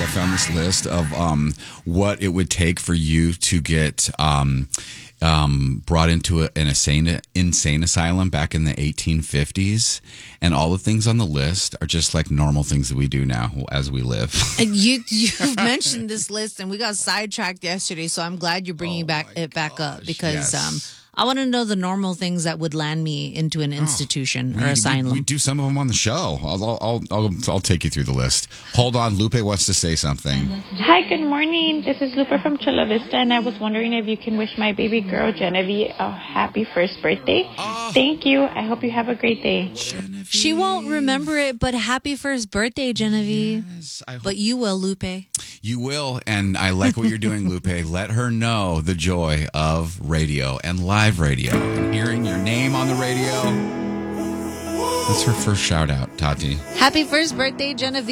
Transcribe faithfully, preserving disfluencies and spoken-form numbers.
found this list of um, what it would take for you to get um, um, brought into a, an insane, insane asylum back in the eighteen fifties. And all the things on the list are just like normal things that we do now as we live. And you you mentioned this list, and we got sidetracked yesterday, so I'm glad you're bringing Oh back my it back up gosh, because yes. um, I want to know the normal things that would land me into an institution We- or we- asylum. We, do some of them on the show. I'll, I'll, I'll, I'll, I'll take you through the list. Hold on. Lupe wants to say something. Hi, good morning. This is Lupa from Chula Vista, and I was wondering if you can wish my baby girl, Genevieve, a happy first birthday. Oh. Thank you. I hope you have a great day. She won't remember it, but happy first birthday, Genevieve. Yes, I hope But you will, Lupe. you will. And I like what you're doing, Lupe. Let her know the joy of radio and live radio and hearing your name on the radio. That's her first shout out, Tati. Happy first birthday, Genevieve.